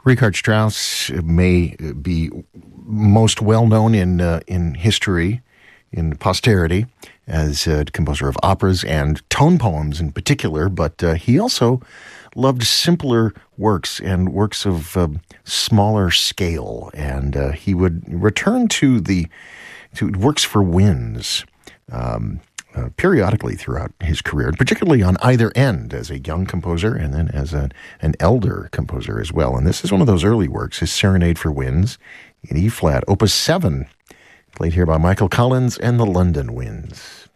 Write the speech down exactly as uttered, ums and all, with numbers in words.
Richard Strauss may be most well known in uh, in history, in posterity, as a composer of operas and tone poems in particular, but uh, he also loved simpler works and works of uh, smaller scale, and uh, he would return to the to works for winds um, uh, periodically throughout his career, particularly on either end as a young composer and then as a, an elder composer as well. And this is one of those early works, his Serenade for Winds in E-flat, Opus seven, played here by Michael Collins and the London Winds.